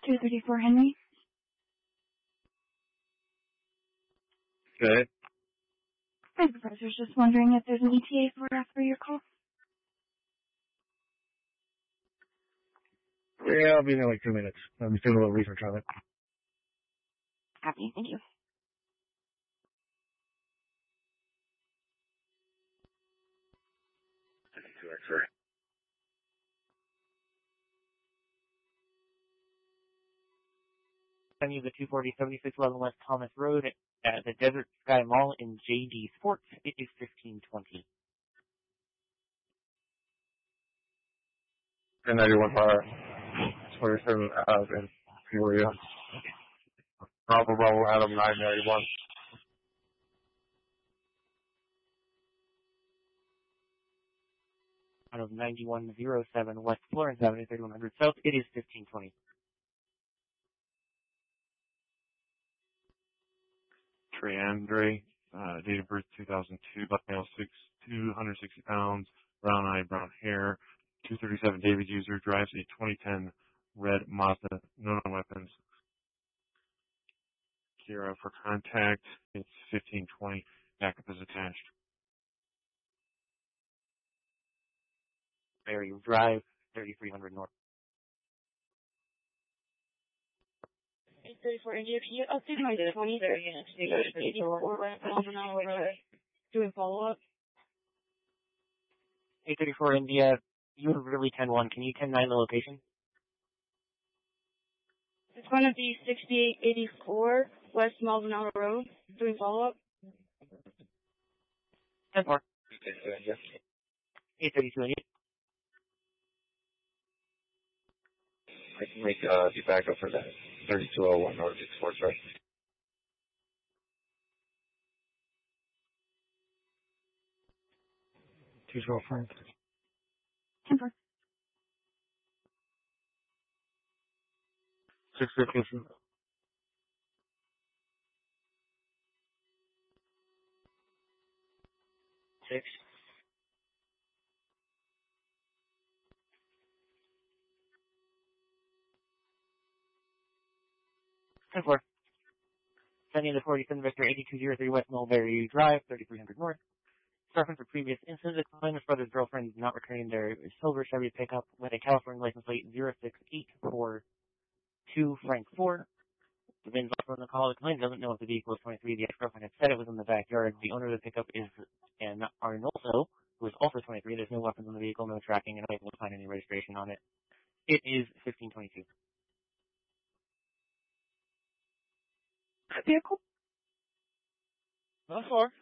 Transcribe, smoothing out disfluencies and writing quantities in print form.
234 Henry. Good. My professor's just wondering if there's an ETA for after your call. Yeah, I'll be there in like 2 minutes. I'm just doing a little research on it. Happy, thank you. X-ray. Send you the 240-76 11 West Thomas Road at the Desert Sky Mall in JD Sports. It is 1520. 1091 bar, 27 in Peoria. Bravo Adam 991. Out of 9107 West Florence Avenue, 3100 South. It is 1520. Trey Andre, date of birth 2002, buck male 260 pounds, brown eye, brown hair, 237 David user, drives a 2010 red Mazda, no weapons. Kira for contact, it's 1520, backup is attached. Barry Drive, 3300 North. 834 India, can you update my 20 there again? Doing follow-up. 834 India, you were really 10-1. Can you 10-9 the location? It's going to be 6884 West Maldonado Road. Doing follow-up. 10-4. 832 India. I can make the backup for that. 3201 North Sports, right? Two twelve Frank. 10-4. 650. 6. And 4. Sending the 47 Vector 8203 West Mulberry Drive, 3300 North. Reference for previous incident, the claimant's brother's girlfriend is not returning their silver Chevy pickup with a California license plate 06842 Frank 4. The VIN's also on the call. The claimant doesn't know if the vehicle is 23. The ex-girlfriend had said it was in the backyard. The owner of the pickup is Arnolfo, who is also 23. There's no weapons in the vehicle, no tracking, and unable to find any registration on it. It is 1522. Vehicle? No, 4.